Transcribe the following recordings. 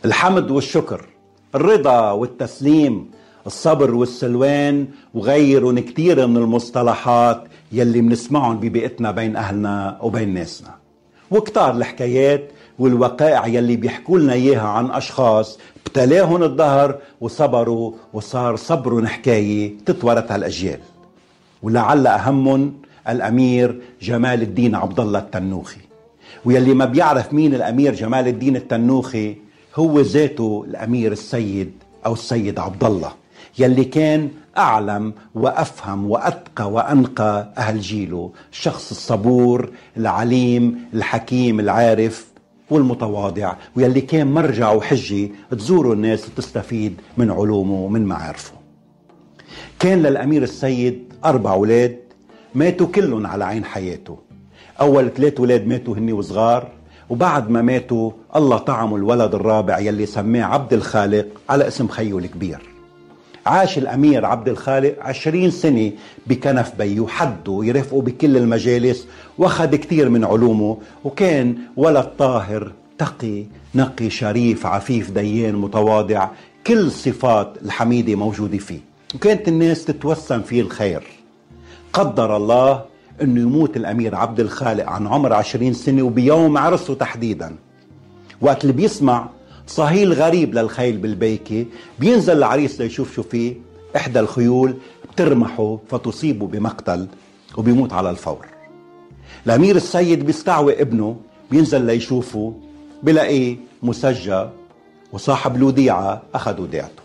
الحمد والشكر، الرضا والتسليم، الصبر والسلوان، وغيرهم كتير من المصطلحات يلي منسمعهم ببيئتنا بين أهلنا وبين ناسنا. وكتار الحكايات والوقائع يلي بيحكوا لنا إياها عن أشخاص ابتلاهم الدهر وصبروا وصار صبرهم حكاية تتوارثها الأجيال. ولعل أهمهم الأمير جمال الدين عبد الله التنوخي. ويلي ما بيعرف مين الأمير جمال الدين التنوخي، هو ذاته الأمير السيد أو السيد عبد الله، يلي كان أعلم وأفهم وأتقى وأنقى أهل جيله، الشخص الصبور العليم الحكيم العارف والمتواضع، ويلي كان مرجع وحجة تزوره الناس وتستفيد من علومه ومن معارفه. كان للأمير السيد 4 أولاد ماتوا كلهم على عين حياته. أول 3 أولاد ماتوا هني وصغار، وبعد ما ماتوا الله طعموا الولد الرابع يلي سماه عبد الخالق على اسم خيه الكبير. عاش الأمير عبد الخالق 20 سنة بكنف بيه، حده يرافقه بكل المجالس، واخذ كتير من علومه، وكان ولد طاهر تقي نقي شريف عفيف ديان متواضع، كل صفات الحميدة موجودة فيه، وكانت الناس تتوسم فيه الخير. قدر الله انه يموت الأمير عبد الخالق عن عمر 20 سنة وبيوم عرسه تحديدا. وقت اللي بيسمع صهيل غريب للخيل بالبيكة، بينزل العريس ليشوف شو فيه. إحدى الخيول بترمحه فتصيبه بمقتل وبيموت على الفور. الأمير السيد بيستعوي ابنه، بينزل ليشوفه، بلاقيه مسجى وصاحب الوديعة أخذ وديعته.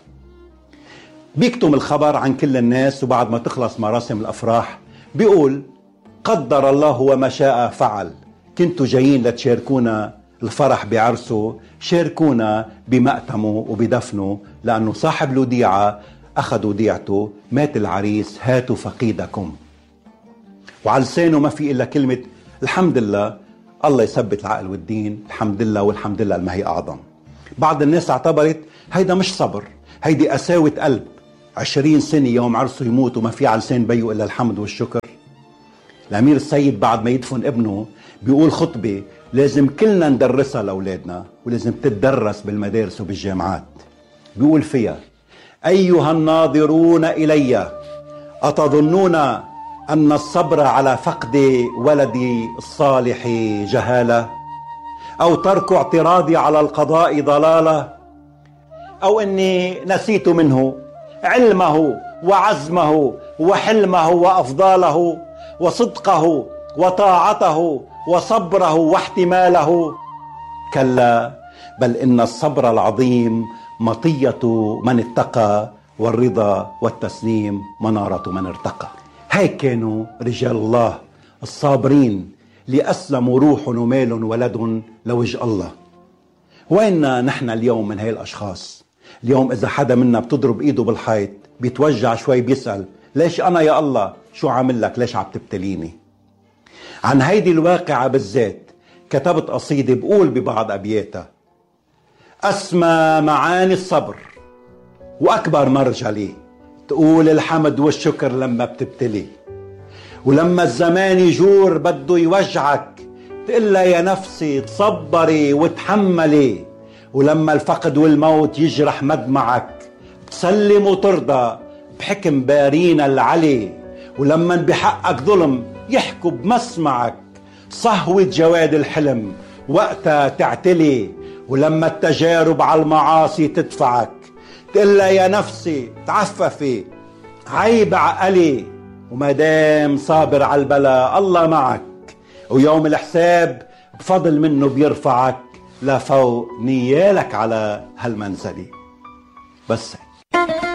بيكتم الخبر عن كل الناس، وبعد ما تخلص مراسم الأفراح بيقول: قدر الله وما شاء فعل، كنتوا جايين لتشاركونا الفرح بعرسه، شاركونا بمأتمه وبدفنه، لأنه صاحب الوديعة أخذ وديعته، مات العريس، هاتوا فقيدكم. وعلى لسانه ما في إلا كلمة الحمد لله، الله يثبت العقل والدين، الحمد لله والحمد لله ما هي أعظم. بعض الناس اعتبرت هيدا مش صبر، هيدي قساوة قلب، 20 سنة يوم عرسه يموت وما في على لسان بيه إلا الحمد والشكر. الأمير السيد بعد ما يدفن ابنه بيقول خطبة لازم كلنا ندرسها لأولادنا، ولازم تتدرس بالمدارس وبالجامعات. بيقول فيها: أيها الناظرون إلي، أتظنون أن الصبر على فقد ولدي الصالح جهالة، أو ترك اعتراضي على القضاء ضلالة، أو أني نسيت منه علمه وعزمه وحلمه وأفضاله وصدقه وطاعته وصبره واحتماله؟ كلا، بل إن الصبر العظيم مطية من اتقى، والرضا والتسليم منارة من ارتقى. هيك كانوا رجال الله الصابرين اللي أسلموا روح ومال ولد لوجه الله. وين نحن اليوم من هاي الأشخاص؟ اليوم إذا حدا منا بتضرب إيده بالحيط بيتوجع شوي، بيسأل: ليش أنا يا الله؟ شو عامل لك؟ ليش عم تبتليني؟ عن هيدي الواقعة بالذات كتبت قصيدة بقول ببعض أبياتها: أسمى معاني الصبر وأكبر مرجلي، تقول الحمد والشكر لما بتبتلي، ولما الزمان يجور بده يوجعك تقلها يا نفسي تصبري وتحملي، ولما الفقد والموت يجرح مدمعك تسلم وترضى بحكم بارينا العلي، ولما بحقك ظلم يحكوا بمسمعك صهوة جواد الحلم وقتها تعتلي، ولما التجارب على المعاصي تدفعك تقلها يا نفسي تعففي عيب عقلي، وما دام صابر على البلاء الله معك، ويوم الحساب بفضل منه بيرفعك لفوق نيالك على هالمنزلي. بس